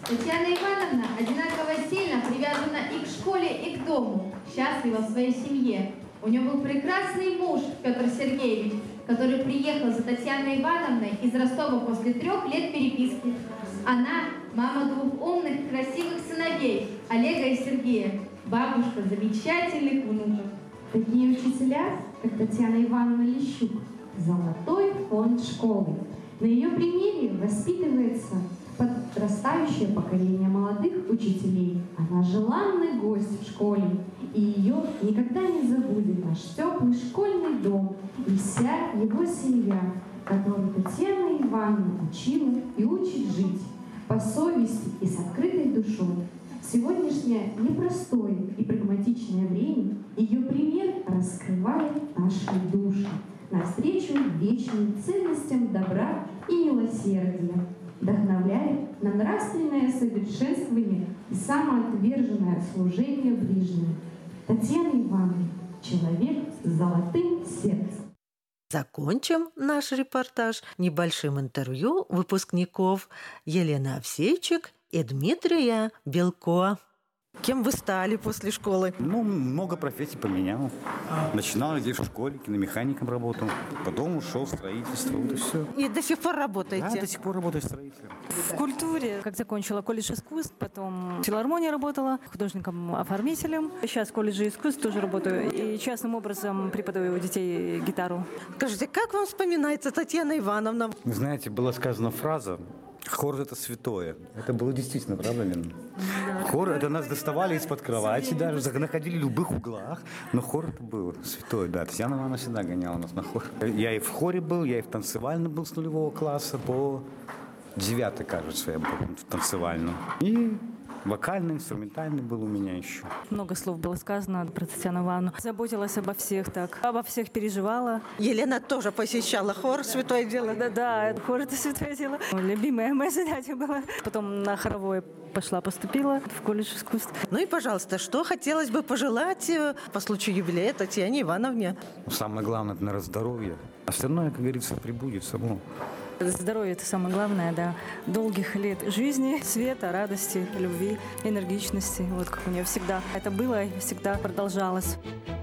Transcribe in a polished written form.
Татьяна Ивановна одинаково сильно привязана и к школе, и к дому, счастлива в своей семье. У нее был прекрасный муж Петр Сергеевич, который приехал за Татьяной Ивановной из Ростова после 3 лет переписки. Она – мама 2 умных, красивых сыновей, Олега и Сергея, бабушка замечательных внуков. Такие учителя, как Татьяна Ивановна Лещук, золотой фонд школы. На ее примере воспитывается подрастающее поколение молодых учителей. Она желанный гость в школе, и ее никогда не забудет наш теплый школьный дом и вся его семья, которую Татьяна Ивановна учила и учит жить по совести и с открытой душой. В сегодняшнее непростое и прагматичное время ее пример раскрывает наши души навстречу вечным ценностям добра и милосердия, вдохновляет на нравственное совершенствование и самоотверженное служение ближним. Татьяна Ивановна — человек с золотым сердцем. Закончим наш репортаж небольшим интервью выпускников Елены Овсейчик и Дмитрия Белко. Кем вы стали после школы? Много профессий поменял. Начинал здесь в школе, киномехаником работал. Потом ушел в строительство, вот и все. И до сих пор работаете? Да, до сих пор работаю строителем. В культуре, как закончила колледж искусств, потом в филармонии работала, художником-оформителем. Сейчас в колледже искусств тоже работаю и частным образом преподаю у детей гитару. Скажите, как вам вспоминается Татьяна Ивановна? Вы знаете, была сказана фраза: хор – это святое. Это было действительно, правда, Лена? Хор – это нас доставали из-под кровати, даже находили в любых углах. Но хор – это было святое, да. Татьяна Ивановна всегда гоняла нас на хор. Я и в хоре был, я и в танцевальном был с 0 класса по 9, кажется, я был в танцевальном. И вокальный, инструментальный был у меня еще. Много слов было сказано про Татьяну Ивановну. Заботилась обо всех так, обо всех переживала. Елена тоже посещала хор «Святое дело». Да, хор – это святое дело. Любимое мое занятие было. Потом на хоровое поступила в колледж искусств. Ну и, пожалуйста, что хотелось бы пожелать по случаю юбилея Татьяне Ивановне? Самое главное – это, наверное, здоровье. Остальное, как говорится, прибудет само. Здоровье – это самое главное, да. Долгих лет жизни, света, радости, любви, энергичности. Вот как у нее всегда это было и всегда продолжалось.